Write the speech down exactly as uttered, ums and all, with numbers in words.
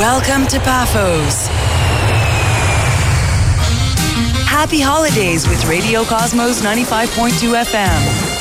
Welcome to Paphos. Happy holidays with Radio Cosmos ninety-five point two F M.